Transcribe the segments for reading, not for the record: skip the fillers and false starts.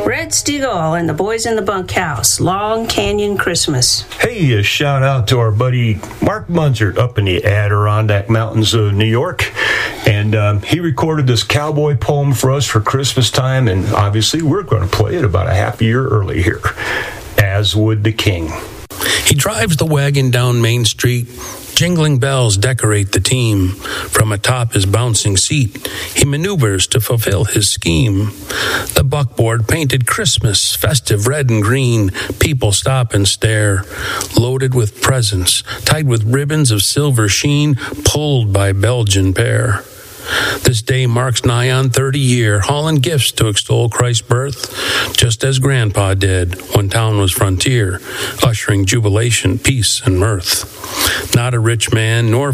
Red Steagall and the Boys in the Bunkhouse, Long Canyon Christmas. Hey, a shout out to our buddy Mark Munzert up in the Adirondack Mountains of New York. And he recorded this cowboy poem for us for Christmas time, and obviously we're going to play it about a half year early here. As Would the King. He drives the wagon down Main Street. Jingling bells decorate the team. From atop his bouncing seat, he maneuvers to fulfill his scheme. The buckboard painted Christmas, festive red and green. People stop and stare, loaded with presents, tied with ribbons of silver sheen, pulled by Belgian pair. This day marks nigh on 30 year, hauling gifts to extol Christ's birth, just as Grandpa did when town was frontier, ushering jubilation, peace, and mirth. Not a rich man, nor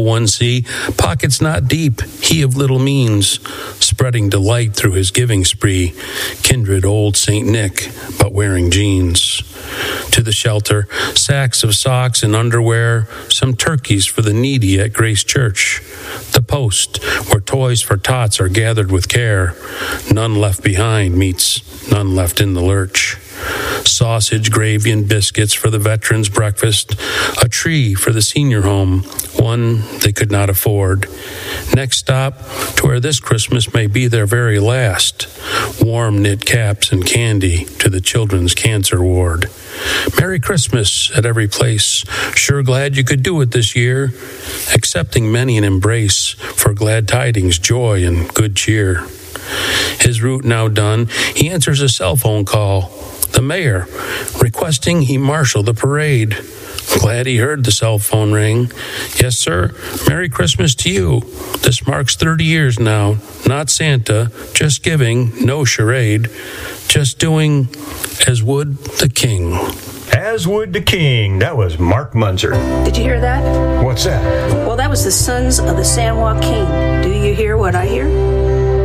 501c, pockets not deep, he of little means, spreading delight through his giving spree, kindred old St. Nick, but wearing jeans. To the shelter, sacks of socks and underwear, some turkeys for the needy at Grace Church. The post, where toys for tots are gathered with care. None left behind meets none left in the lurch. Sausage, gravy, and biscuits for the veterans' breakfast. A tree for the senior home, one they could not afford. Next stop, to where this Christmas may be their very last. Warm knit caps and candy to the children's cancer ward. Merry Christmas at every place. Sure glad you could do it this year. Accepting many an embrace for glad tidings, joy, and good cheer. His route now done, he answers a cell phone call. The mayor, requesting he marshal the parade. Glad he heard the cell phone ring. Yes, sir. Merry Christmas to you. This marks 30 years now. Not Santa, just giving, no charade. Just doing as would the king. As Would the King. That was Mark Munzer. Did you hear that? What's that? Well, that was the Sons of the San Joaquin. Do you hear what I hear?